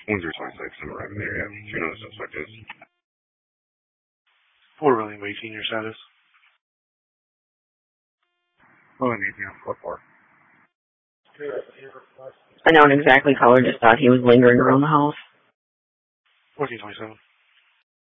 1026 in the Raven area. Do you know the suspect is? 4 William 18, your status? William 18 on 4-4. Unknown exactly caller just thought he was lingering around the house. 1427.